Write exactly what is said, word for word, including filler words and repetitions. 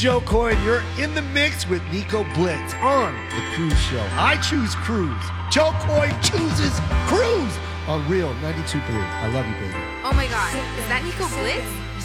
Joe Coy, and you're in the mix with Nico Blitz on The Cruise Show. I choose cruise. Joe Coy chooses cruise on Real ninety-two point three. I love you, baby. Oh my God, is that Nico Blitz?